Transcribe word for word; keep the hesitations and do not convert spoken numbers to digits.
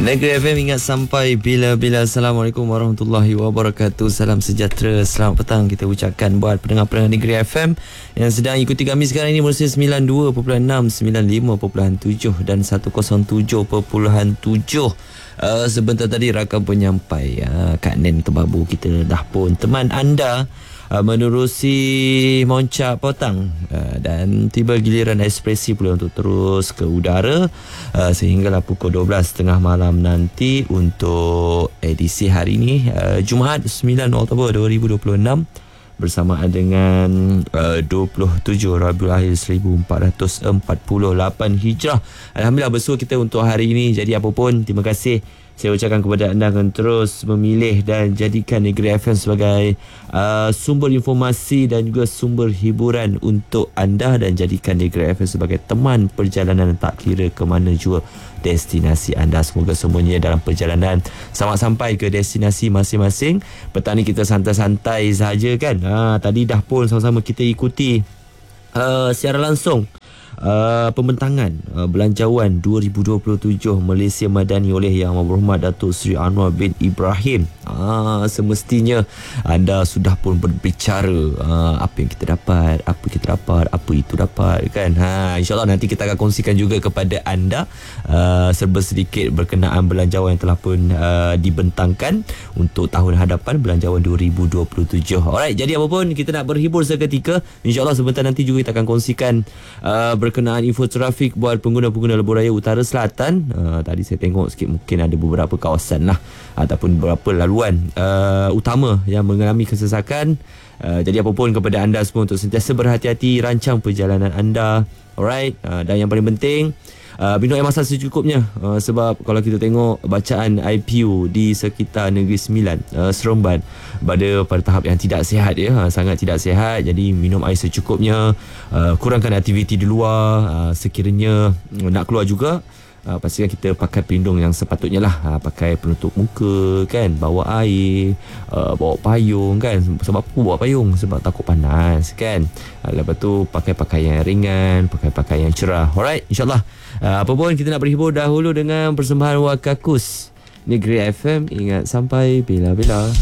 Negeri F M ingat sampai bila-bila. Assalamualaikum warahmatullahi wabarakatuh. Salam sejahtera, selamat petang kita ucapkan buat pendengar-pendengar Negeri F M yang sedang ikuti kami sekarang ini berusia sembilan puluh dua perpuluhan enam, sembilan puluh lima perpuluhan tujuh dan seratus tujuh perpuluhan tujuh. Uh, sebentar tadi rakam penyampai uh, Kak Nen Kebabu kita dah pun teman anda uh, menerusi Moncak Potang uh, dan tiba giliran ekspresi pula untuk terus ke udara uh, sehinggalah pukul dua belas tiga puluh malam nanti untuk edisi hari ini uh, Jumaat sembilan Oktober dua ribu dua puluh enam bersamaan dengan uh, dua puluh tujuh Rabiul Akhir seribu empat ratus empat puluh lapan Hijrah. Alhamdulillah bersua kita untuk hari ini. Jadi apa pun, terima kasih saya ucapkan kepada anda akan terus memilih dan jadikan Negeri F M sebagai uh, sumber informasi dan juga sumber hiburan untuk anda, dan jadikan Negeri F M sebagai teman perjalanan tak kira ke mana jua destinasi anda. Semoga semuanya dalam perjalanan selamat sampai ke destinasi masing-masing. Petang ni kita santai-santai saja kan. Ha, tadi dah pun sama-sama kita ikuti uh, secara langsung Uh, pembentangan uh, Belanjawan dua ribu dua puluh tujuh Malaysia Madani oleh Yang Amat Berhormat Datuk Seri Anwar bin Ibrahim. uh, Semestinya anda sudah pun berbicara uh, apa yang kita dapat, apa kita dapat, apa itu dapat kan. ha, InsyaAllah nanti kita akan kongsikan juga kepada anda uh, serba sedikit berkenaan belanjawan yang telah pun uh, dibentangkan untuk tahun hadapan Belanjawan dua ribu dua puluh tujuh. Alright, jadi apa pun kita nak berhibur seketika. InsyaAllah sebentar nanti juga kita akan kongsikan uh, berkenaan info trafik buat pengguna-pengguna lebuh raya utara selatan. Uh, tadi saya tengok sikit, mungkin ada beberapa kawasan lah ataupun beberapa laluan uh, utama yang mengalami kesesakan. Uh, jadi apapun kepada anda semua untuk sentiasa berhati-hati rancang perjalanan anda. Alright, uh, dan yang paling penting, Uh, minum air masak secukupnya, uh, sebab kalau kita tengok bacaan I P U di sekitar Negeri Sembilan, uh, Seremban, pada pada tahap yang tidak sihat ya, uh, sangat tidak sihat. Jadi minum air secukupnya, uh, kurangkan aktiviti di luar, uh, sekiranya nak keluar juga Uh, pastikan kita pakai pelindung yang sepatutnya lah. uh, Pakai penutup muka kan, bawa air, uh, bawa payung kan. Sebab apa bawa payung? Sebab takut panas kan. uh, Lepas tu pakai pakaian yang ringan, pakai pakaian yang cerah. Alright, insyaAllah uh, apa pun kita nak berhibur dahulu dengan persembahan Wakakus Negeri F M. Ingat sampai bila-bila.